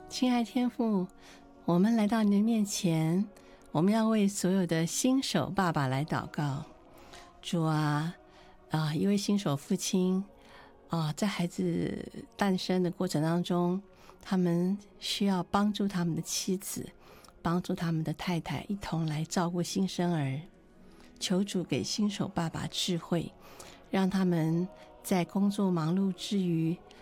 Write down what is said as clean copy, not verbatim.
亲爱天父，我们来到你的面前，我们要为所有的新手爸爸来祷告。主啊，一位新手父亲在孩子诞生的过程当中，他们需要帮助他们的妻子，帮助他们的太太一同来照顾新生儿。求主给新手爸爸智慧，让他们在工作忙碌之余